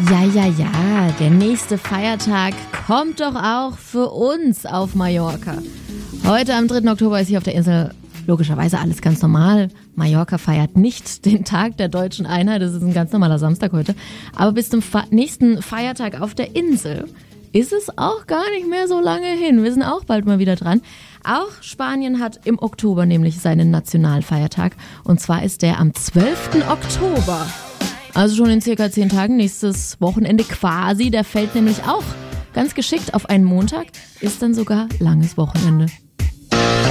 Ja, der nächste Feiertag kommt doch auch für uns auf Mallorca. Heute am 3. Oktober ist hier auf der Insel logischerweise alles ganz normal. Mallorca feiert nicht den Tag der deutschen Einheit, das ist ein ganz normaler Samstag heute. Aber bis zum nächsten Feiertag auf der Insel ist es auch gar nicht mehr so lange hin. Wir sind auch bald mal wieder dran. Auch Spanien hat im Oktober nämlich seinen Nationalfeiertag. Und zwar ist der am 12. Oktober. Also schon in circa 10 Tagen, nächstes Wochenende quasi. Der fällt nämlich auch ganz geschickt auf einen Montag, ist dann sogar langes Wochenende.